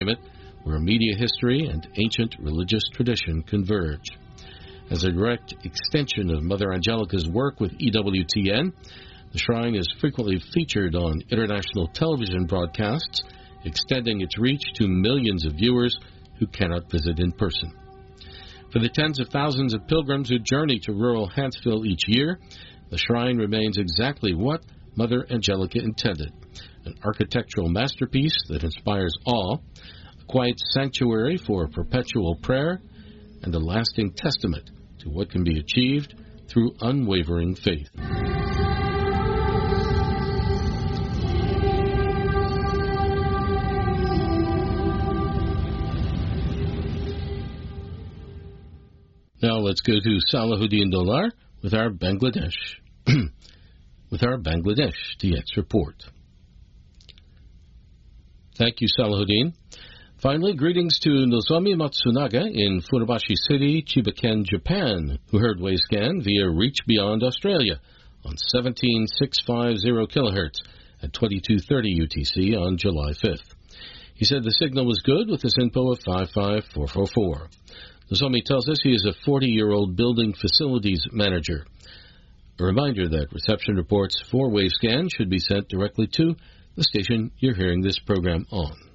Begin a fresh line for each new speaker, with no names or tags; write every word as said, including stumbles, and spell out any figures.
where media history and ancient religious tradition converge. As a direct extension of Mother Angelica's work with E W T N, the shrine is frequently featured on international television broadcasts, extending its reach to millions of viewers who cannot visit in person. For the tens of thousands of pilgrims who journey to rural Hanceville each year, the shrine remains exactly what Mother Angelica intended, an architectural masterpiece that inspires awe, a quiet sanctuary for perpetual prayer, and a lasting testament to what can be achieved through unwavering faith. Now let's go to Salahuddin Dolar with our Bangladesh with our Bangladesh D X report. Thank you, Salahuddin. Finally, greetings to Nozomi Matsunaga in Funabashi City, Chiba-ken, Japan, who heard Wayscan via Reach Beyond Australia on seventeen thousand six hundred fifty kilohertz at twenty-two thirty U T C on July fifth. He said the signal was good with this info of five five four four four. Nozomi tells us he is a forty-year-old building facilities manager. A reminder that reception reports for Wavescan should be sent directly to the station you're hearing this program on.